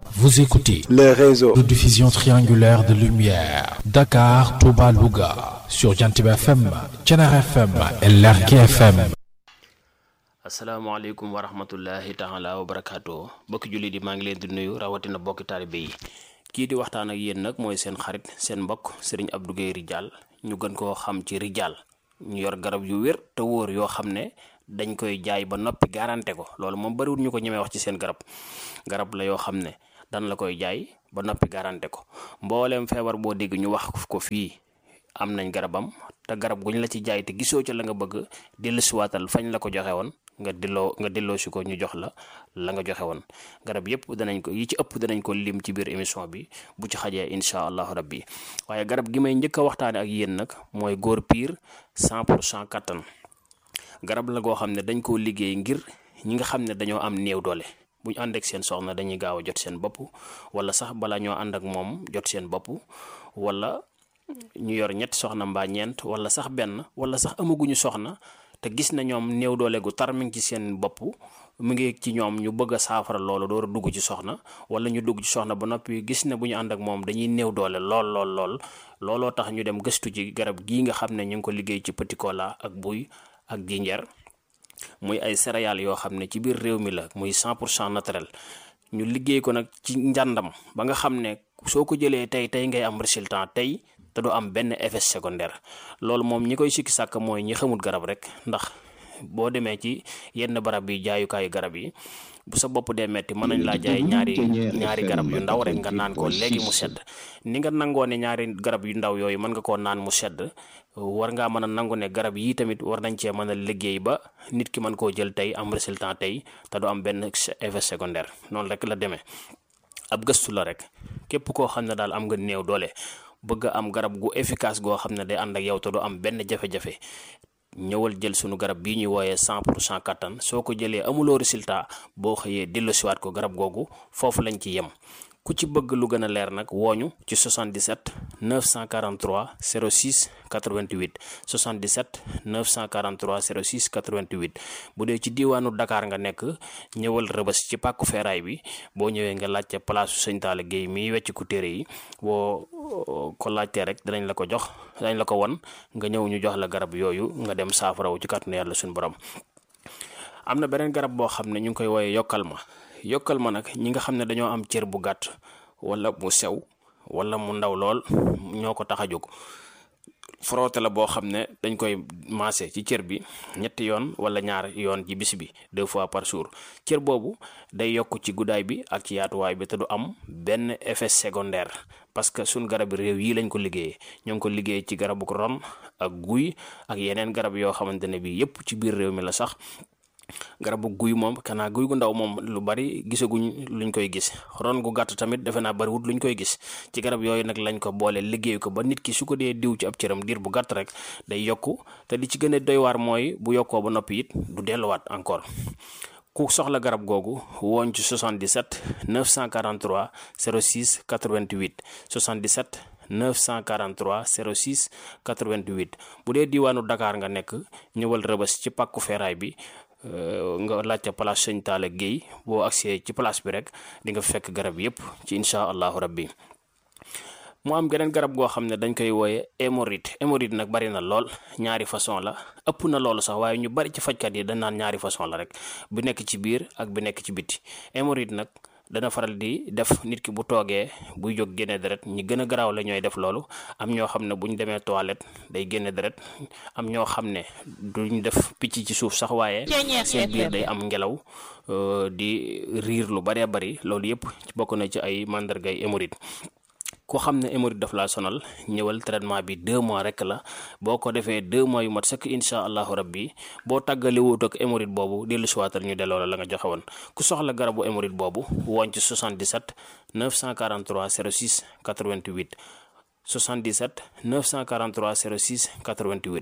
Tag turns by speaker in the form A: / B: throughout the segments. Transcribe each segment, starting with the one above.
A: Vous écoutez
B: le réseau
A: de diffusion triangulaire de lumière Dakar, Touba, Louga sur Jantib FM, Thiénaba FM et Lergui FM.
C: asalaamaaleykum wa rahmatullahi taala wa barakaatu bokki jullit yi maa ngi leen di nuyu rawatina bokki taalibe yi kii di waxtaan ak yéen nag mooy seen xarit seen mbokk Serigne Abdou Guèye Ridial ñu gën koo xam ci Ridial ñu yor garab yu wér te wóor yoo xam ne dañ koy jaay ba noppi garanté ko loolu moom bariwul ñu ko ñemee wax ci seen garab la yoo xam ne dan la koy jaay ba noppi garanté ko mbooleem feebar boo dégg ñu wax ko fii am nañ garabam te garab guñ la ci jaay te gisoo ca la nga bëgg dellusiwaatal fañ la ko joxe woon nga delloo si ko ñu jox la nga joxe woon garab yëpp danañ ko yi ci ëpp danañ ko lim ci biir émission bi bu ci xajee incha allahu rabbi waaye garab gi may njëkk a waxtaane ak yéen nag mooy góor piir 100% kattan garab la goo xam ne dañ koo liggéey ngir ñi nga xam ne dañoo am néew doole bu ñu ànd ak seen soxna dañuy gaaw a jot seen bopp wala sax bala ñoo ànd ak moom jot seen bopp wala ñu yor ñetti soxna mbaa ñeent wala sax benn wala sax amaguñu soxna te gis na ñoom néew doole gu tar mi ngi ci seen bopp mu ngi ci ñoom ñu bëgg a saafara loolu door a dugg ci soxna wala ñu dugg ci soxna ba noppi gis na bu ñu ànd ak moom dañuy néew doole looloo tax ñu dem gëstu ci garab gii nga xam ne ñu ngi ko liggéey ci petit cola ak buy ak jinjeer muy ay céréales yoo xam ne ci biir réew mi la muy 100% naturel ñu liggéey ko nag ci njàndam ba nga xam ne soo ko jëlee tey ngay am résultat tey te du am benn effet secondaire loolu moom ñi koy sikki sàkk mooy ñi xamul garab rek ndax boo demee ci yenn barab yi jaayukaayu garab yi bu sa bopp dee metti mën nañ laa jaay ñaari garab yu ndaw rek nga naan ko léegi mu sedd ni nga nangoo ne ñaari garab yu ndaw yooyu mën nga koo naan mu sedd war ngaa mën a nangu ne garab yii tamit war nañ cee mën a liggéey ba nit ki mën koo jël tey am résultat tey te du am benn effet secondaire noonu rek la demee ab gëstu la rek képp koo xam ne daal am nga néew doole bëgg am garab gu efficace goo xam ne day ànd ak yow te du am benn jafe-jafe ñëwal jël sunu garab bii ñuy wooyee 100% kattan soo ko jëlee amuloo résultat boo xëyee delloosiwaat ko garab googu foofu lañ ci yem ku ci bëgg lu gën a leer nag wooñu ci 77 943 06 88 77 943 06 88 bu dee ci diiwaanu Dakar nga nekk ñëwal Rëbës ci pàkku feeraay bi boo ñëwee nga laajte place Sëñ Talla Guèye mi wecc ku téere yi boo ko laajtee rek danañ la ko jox danañ la ko won nga ñëw ñu jox la garab yooyu nga dem saafarawu ci kàttanu yàlla suñu borom. am na beneen garab boo xam ne ñu ngi koy wooyee yokkal ma nag ñi nga xam ne dañoo am cër bu gàtt wala mu sew wala mu ndaw lool ñoo ko tax a jóg frotté la boo xam ne dañ koy maase ci cër bi ñetti yoon wala ñaar yoon ci bis bi 2 fois par jour cër boobu day yokk ci guddaay bi ak ci yaatuwaay bi te du am benn effet secondaire parce que suñ garab réew yi lañ ko liggéeyee ñoo ngi ko liggéey ci garabu ron ak guy ak yeneen garab yoo xamante ne bi yépp ci biir réew mi la sax garabu guy moom kanaa guy gu ndaw moom lu bari gisaguñ luñ koy gis ron gu gàtt tamit defe naa bariwut luñ koy gis ci garab yooyu nag lañ ko boole liggéey ko ba nit ki su ko dee diw ci ab cëram diir bu gàtt rek day yokku te li ci gën a doy waar mooy bu yokkoo ba noppi it du delluwaat encore ku soxla garab googu wooñ ci 77 943 06 88 77 943 06 88 bu dee diwaanu Dakar nga nekk ñëwal Rëbës ci pàkku feeraay bi nga laajte place Sëñ Talla Guèye boo agsee ci place bi rek di nga fekk garab yépp ci incha allahu rabbi mu am geneen garab goo xam ne dañ koy wooye hémorroïde nag bari na lool ñaari façon la ëpp na loolu sax waaye ñu bari ci fajkat yi dañ naan ñaari façon la rek bu nekk ci biir ak bu nekk ci biti hémorroïde nag dana faral di def nit ki bu toogee buy jóg génne deret ñi gën a garaaw la ñooy def loolu am ñoo xam ne buñ demee toilette day génne deret am ñoo xam ne duñ def picc ci suuf sax waaye seen biir day am ngelaw di riir lu baree bari loolu yépp bokk na ci ay màndargay hémorroïde ko xam ne hémorroïde daf laa sonal ñëwal traitement bi 2 mois rek la boo ko defee 2 mois yu mat sëkk incha allahu rabbi boo tàggale wut ak hémorroïde boobu dellu siwaatal ñu delloo la nga joxe woon ku soxla garabu hémorroïde boobu woon ci 77 943 06 88 77 943 06 88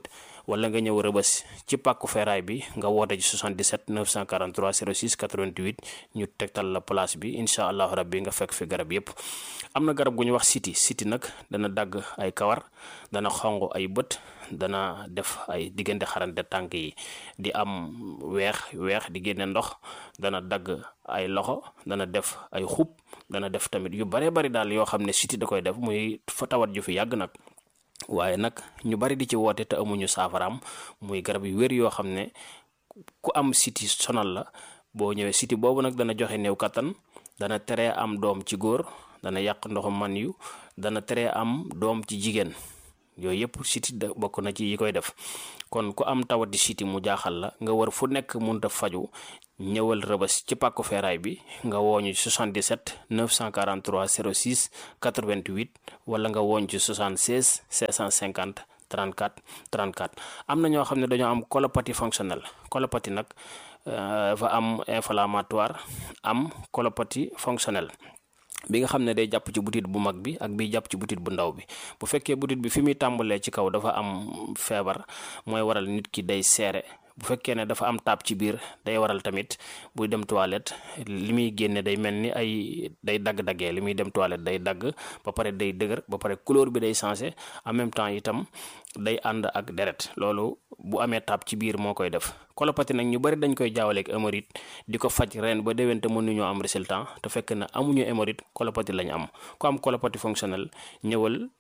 C: wala nga ñëw Rëbës ci pàkku feeraay bi nga woote ci 77 943 06 88 ñu tegtal la place bi incha allahu rabbi nga fekk fi garab yépp. am na garab gu ñu wax siti nag dana dagg ay kawar, dana xonq ay bët, dana def ay diggante xarante tànk yi di am weex di génne ndox, dana dagg ay loxo, dana def ay xub, dana def tamit yu bare bari daal yoo xam ne siti da koy def muy fa tawat ju fi yàgg nag. waaye nag ñu bari di ci woote te amuñu saafaraam muy garab yu wér yoo xam ne ku am siti sonal la boo ñëwee siti boobu nag dana joxe néew kattan, dana teree am doom ci góor, dana yàq ndoxu man yu, dana teree am doom ci jigéen. yooyu yëpp siti bokk na ci yi koy def. kon ku am tawati siti mu jaaxal la nga war fu nekk mënta faju, ñëwal Rëbës ci pàkku feeraay bi nga wooñu 77 943 06 88 wala nga wooñ ci 76 650 34 34. am na ñoo xam ne dañoo am colopathie fonctionnelle. colopathie nag dafa am inflammatoire, am colopathie fonctionnelle bi nga xam ne day jàpp ci butit bu mag bi ak bi jàpp ci butit bu ndaw bi. bu fekkee butit bi fi muy tàmbalee ci kaw dafa am feebar mooy waral nit ki day seere. bu fekkee ne dafa am taab ci biir day waral tamit buy dem toilette li muy génne day mel ni ay day dagg-daggee, li muy dem toilette day dagg ba pare day dëgër ba pare couleur bi day changé en même temps itam day ànd ak deret. loolu bu amee taab ci biir moo koy def. colopathie nag ñu bari dañ koy jaawaleeg hémorroïde di ko faj ren ba déwén te mënuñoo am résultat te fekk na amuñu hémorroïde, colopathie lañ am. ku am colopathie fonctionnelle ñëwal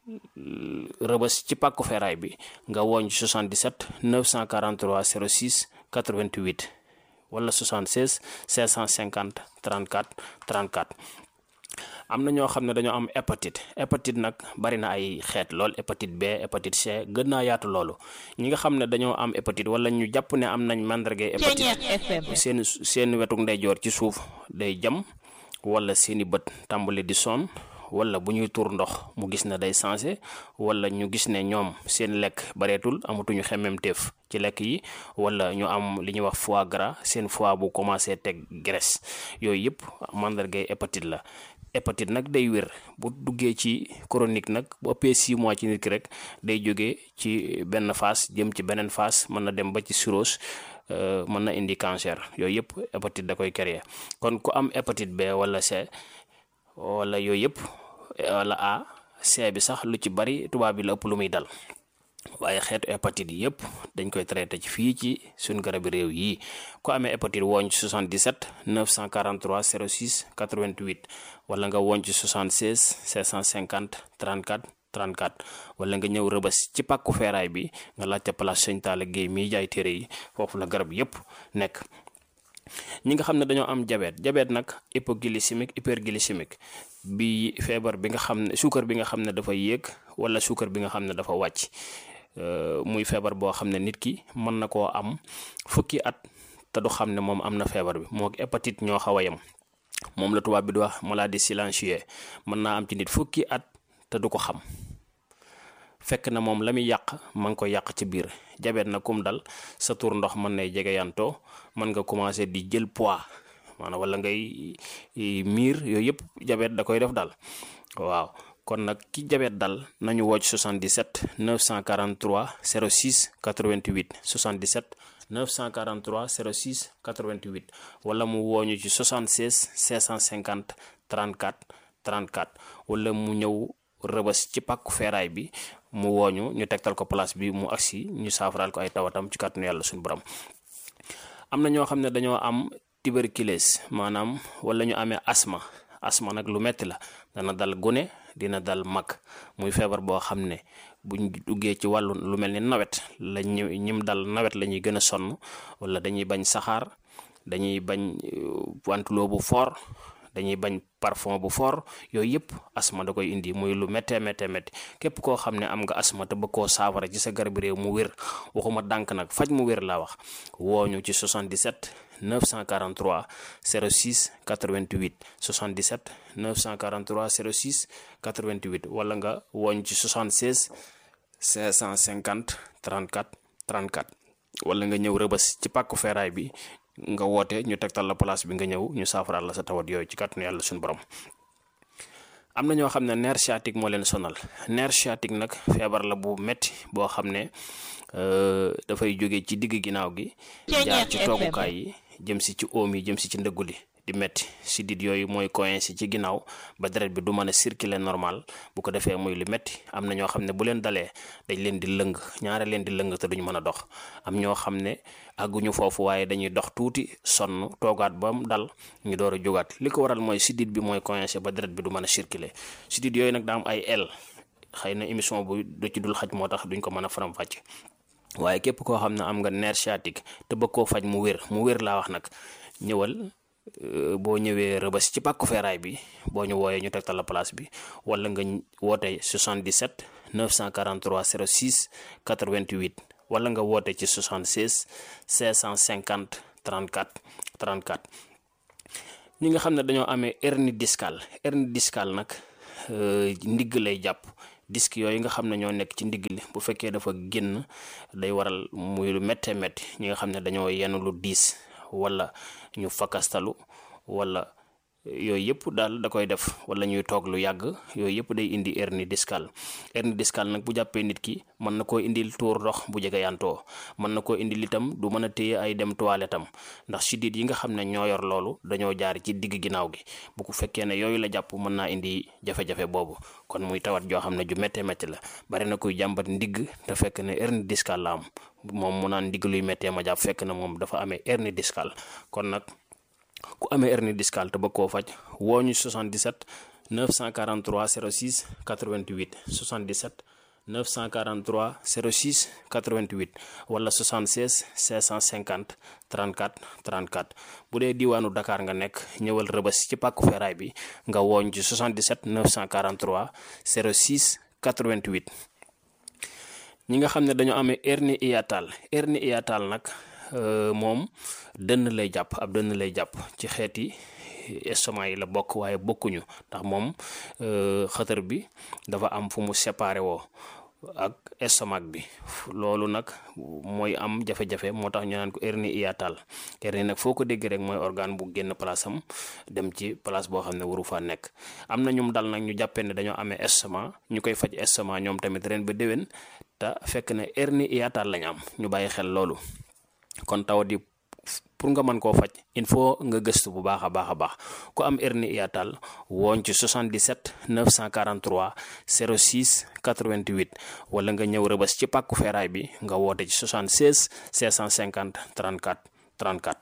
C: Rëbës ci pàkku feeraay bi nga wooñ 77 943 06 88 wala 76 550 34 34. am na ñoo xam ne dañoo am hépatite nag bari na ay xeet lool. hépatite B, hépatite C gën naa yaatu loolu. ñi nga xam ne dañoo am hépatite wala ñu jàpp ne am nañ màndargay hépatite seen wetuk ndeyjoor ci suuf day jam, wala seeni bët tàmbali di sonn, wala bu ñuy tuur ndox mu gis ne day changé, wala ñu gis ne ñoom seen lekk bareetul, amatuñu xemmemteef ci lekk yi, wala ñu am li ñuy wax foie gras, seen foie bu commencé teg graisse. yooyu yëpp màndargay hépatite la. hépatite nag day wér bu duggee ci chronique nag bu ëppee 6 mois ci nit ki rek day jógee ci benn phase jëm ci beneen phase, mën na dem ba ci cirrhose, mën na indi cancer. yooyu yëpp hépatite da koy créer. kon ku am hépatite B wala C wala yooyu yëpp wala A, C bi sax lu ci bari tubaab bi la ëpp lu muy dal. waaye xeetu hépatite yi yëpp dañ koy traité ci fii ci suñ garabi réew yi. ku amee hépatite wooñ ci 77 943 06 88 wala nga wooñ ci 76 550 34 34 wala nga ñëw Rëbës ci pàkku feeraay bi nga laajte place Sëñ Talla Guèye miy jaay téere yi, foofu la garab yëpp nekk. ñi nga xam ne dañoo am diabète nag hypoglycémique, hyperglycémique bi feebar bi nga xam ne suukar bi nga xam ne dafa yéeg wala suukar bi nga xam ne dafa wàcc. muy feebar boo xam ne nit ki mën na koo am fukki at te du xam ne moom am na feebar bi. moo hépatite ñoo xaw a yem. moom la tubaab bi di wax maladie silencieuse. mën naa am ci nit fukki at te du ko xam, fekk na moom la muy yàq ma ngi ko yàq ci biir. diabète na kum dal sa tur ndox mën nay jege yantoo, mën nga commencé di jël poids maanaam wala ngay miir. yooyu yëpp diabète da koy def daal. waaw kon nag ki diabète dal nañu woo ci 77 943 06 88 77 943 06 88 wala mu wooñu ci 76 550 34 34 wala mu ñëw Rëbës ci pàkku feeraay bi mu wooñu ñu tegtal ko place bi mu agsi ñu saafaraal ko ay tawatam ci kàttanu yàlla suñu borom. am na ñoo xam ne dañoo am tuberculose maanaam wala ñu amee asma nag lu metti la. dana dal gune, dina dal mag. muy feebar boo xam ne buñ duggee ci wàllu lu mel ni nawet la ñim dal nawet la ñuy gën a sonn, wala dañuy bañ saxaar, dañuy bañ wantuloo bu fort, dañuy bañ parfum bu fort. yooyu yëpp asma da koy indi muy lu méttee képp koo xam ne am nga asma te bëgg koo saafara ci sa garab réew mu wér, waxuma dànk nag, faj mu wér laa wax, wooñu ci 77 943 06 88 77 943 06 88 wala nga wooñ ci 76 550 34 34 wala nga ñëw Rëbës ci pàkku feeraay bi nga woote ñu tegtal la place bi nga ñëw ñu saafaraal la sa tawat yooyu ci kàttanu yàlla suñu borom. am na ñoo xam ne nerf sciatique moo leen sonal. Nerf sciatique nag feebar la bu metti boo xam ne dafay jóge ci digg ginnaaw gi jaar ci toogukaay yi jëm si ci oom yi jëm si ci ndëggu li di metti sidit yooyu mooy coincé ci ginnaaw ba deret bi du mën a circuler normal bu ko defee muy lu metti. am na ñoo xam ne bu leen dalee dañ leen di lëng ñaare leen di lëng te duñ mën a dox. am ñoo xam ne àgguñu foofu waaye dañuy dox tuuti sonn toogaat ba mu dal ñu door a jógaat. li ko waral mooy sidit bi mooy coincé ba deret bi du mën a circuler. sidit yooyu nag daa am ay el xëy na émission bu du ci dul xaj moo tax duñ ko mën a faram-fàcce waaye képp koo xam ne am nga nerf sciatique te bëgg koo faj mu wér laa wax nag ñëwal. boo ñëwee Rëbës ci pàkku feeraay bi boo ñu wooyee ñu tegtal la place bi wala nga woote 77 943 06 88 wala nga woote ci 76 550 34 34. ñi nga xam ne dañoo amee hernie discale nag ndigg lay jàpp. disque yooyu nga xam ne ñoo nekk ci ndigg li bu fekkee dafa génn day waral muy lu méttee métti ñi nga xam ne dañoo yenn lu diis wala ñu fakastalu wala yooyu yëpp daal da koy def wala ñuy toog lu yàgg yooyu yëpp day indi hernie discale. hernie discale nag bu jàppee nit ki mën na koo indil tuur ndox bu jege yantoo mën na koo indil itam du mën a téye ay dem toilette am ndax sidit yi nga xam ne ñoo yor loolu dañoo jaar ci digg ginnaaw gi bu ko fekkee ne yooyu la jàpp mën naa indi jafe-jafe boobu kon muy tawat joo xam ne ju méttee métti la. bari na kuy jàmbat ndigg te fekk ne hernie discale la am moom mu naan ndigg luy méttee ma jàpp fekk na moom dafa amee hernie discale. kon nag ku amee hernie discale te bëgg koo faj woo ñu 77 943 06 88 77 943 06 88 wala 76 550 34 34. bu dee diwaanu Dakar nga nekk ñëwal Rëbës ci pàkku feeraay bi nga wooñ ci 77 943 06 88. ñi nga xam ne dañoo amee hernie hiatale nag moom dënn lay jàpp ab dënn lay jàpp ci xeeti estomac yi la bokk waaye bokkuñu ndax moom xëtër bi dafa am fu mu séparé woo ak estomac bi loolu nag mooy am jafe-jafe moo tax ñu naan ko hernie hiatale. hernie nag foo ko dégg rek mooy organe bu génn place am dem ci place boo xam ne waru faa nekk. am na ñum dal nag ñu jàppee ne dañoo amee estomac ñu koy faj estomac ñoom tamit ren ba déwén te fekk ne hernie hiatale lañ am ñu bàyyi xel loolu. kon tawat yi pour nga mën koo faj il faut nga gëstu bu baax a baax ku am hernie hiatale wooñ ci 77 943 06 88 wala nga ñëw Rëbës ci pàkku feeraay bi nga woote ci 76 550 34 34.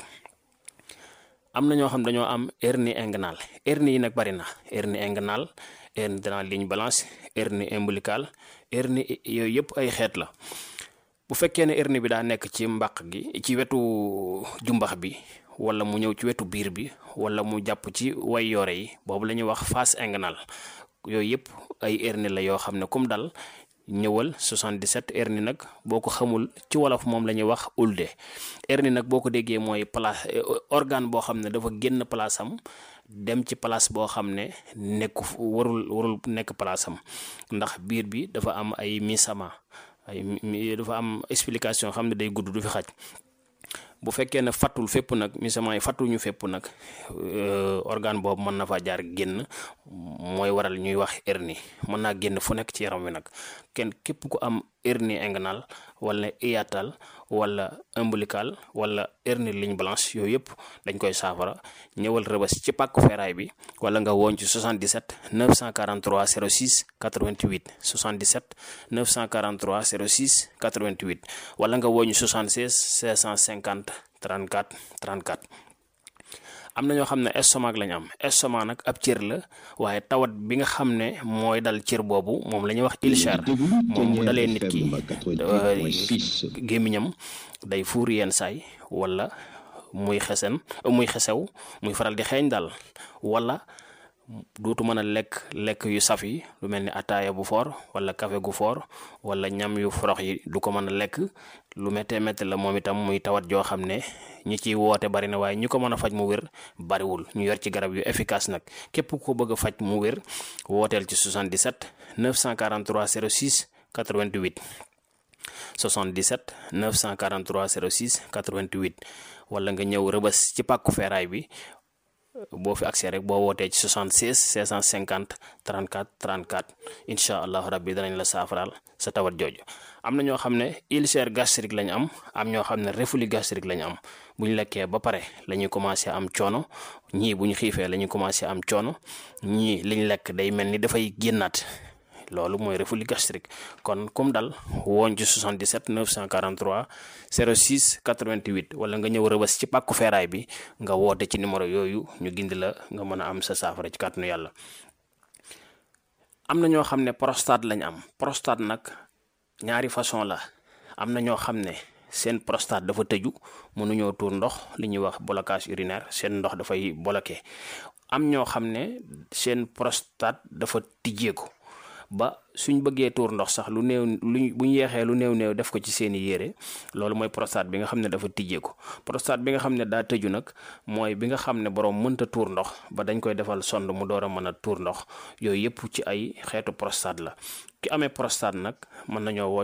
C: am na ñoo xam dañoo am hernie inguinale. hernie yi nag bari na hernie inguinale, hernie de la ligne blanche, hernie ombilicale, hernie yooyu yëpp ay xeet la. bu fekkee ne hernie bi daa nekk ci mbàq gi ci wetu jumbax bi wala mu ñëw ci wetu biir bi wala mu jàpp ci way yoore yi boobu la ñuy wax face inguinale. yooyu yëpp ay hernie la yoo xam ne kum dal ñëwal 77. hernie nag boo ko xamul ci wolof moom la ñuy wax ulde. hernie nag boo ko déggee mooy place organe boo xam ne dafa génn place am dem ci place boo xam ne warul nekk place am ndax biir bi dafa am ay misama dafa am explication xam ne day gudd du fi xaj. bu fekkee ne fattul fépp nag misament yi fattuñu fépp nag organe boobu mën na faa jaar génn mooy waral ñuy wax hernie mën naa génn fu nekk ci yaram wi nag képp ku am hernie inguinale wala hiatale wala ombilical wala hernie ligne blanche yooyu yëpp dañ koy saafara ñëwal Rëbës ci pàkku feeraay bi wala nga woon ci 77 943 06 88 77 943 06 88 wala nga woon ci 76 550 34 34. am na ñoo xam ne estomac lañ am. estomac nag ab cër la waaye tawat bi nga xam ne mooy dal cër boobu moom la ñuy wax ulcère. moom bu dalee nit ki gémmiñam day fuur yenn saay wala muy xesew muy faral di xeeñ daal wala dootu mën a lekk yu saf yi lu mel ni ataaya bu foor wala café gu foor wala ñam yu forox yi du ko mën a lekk. lu méttee métti la moom itam muy tawat joo xam ne ñi ciy woote bari na waaye ñu ko mën a faj mu wér bariwul. ñu yor ci garab yu efficace nag képp ku ko bëgg a faj mu wér wooteel ci 77 943 06 88 77 943 06 88 wala nga ñëw Rëbës ci pàkku feeraay bi boo fi accès rek boo wootee ci 76 650 34 34 incha allahu rabbi danañ la saafaraal sa tawat jooju. am na ñoo xam ne ulcère gastrique lañ am ñoo xam ne reflux gastrique lañ am bu ñu lekkee ba pare la ñuy commencé am coono, ñii bu ñu xiifee la ñuy commencé am coono, ñii liñ lekk day mel ni dafay génnaat. loolu mooy reflux gastrique. kon comme dal woon ci 77 943 06 88 wala nga ñëw Rëbës ci pàkku feeraay bi nga woote ci numéro yooyu ñu gindi la nga mën a am sa saafara ci kàttanu yàlla. am na ñoo xam ne prostate lañ am. prostate nag ñaari façon la. am na ñoo xam ne seen prostate dafa tëju mënuñoo tuur ndox, li ñuy wax blocage urinaire, seen ndox dafay bloqué. am ñoo xam ne seen prostate dafa tijjeeku ba suñ bëggee tuur ndox sax lu néew buñ yeexee lu néew def ko ci seeni yére. loolu mooy prostate bi nga xam ne dafa tijjeeku. prostate bi nga xam ne daa tëju nag mooy bi nga xam ne borom mënta tuur ndox ba dañ koy defal sonde mu door a mën a tuur ndox. yooyu yëpp ci ay xeetu prostate la. ki amee prostate nag mën nañoo woo